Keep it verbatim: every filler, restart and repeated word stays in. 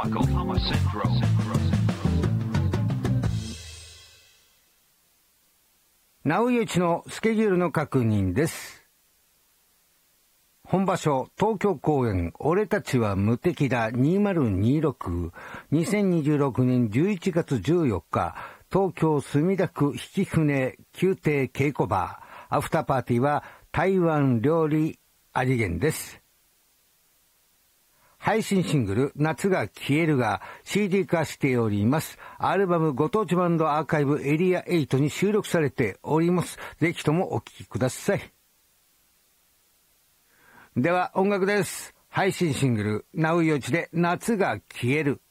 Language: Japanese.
直井内のスケジュールの確認です。本場所東京公演俺たちは無敵だにせんにじゅうろく にせんにじゅうろくねんじゅういちがつじゅうよっか東京墨田区引舟宮廷稽古場。アフターパーティーは台湾料理味源です。配信シングル夏が消えるが シーディー 化しております。アルバムご当地バンドアーカイブエリアはちに収録されております。ぜひともお聴きください。では音楽です。配信シングル直井内で夏が消える。